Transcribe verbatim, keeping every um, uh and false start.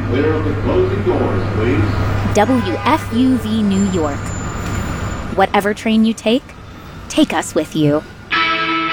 Clear of the closing doors, please. W F U V New York. Whatever train you take, take us with you.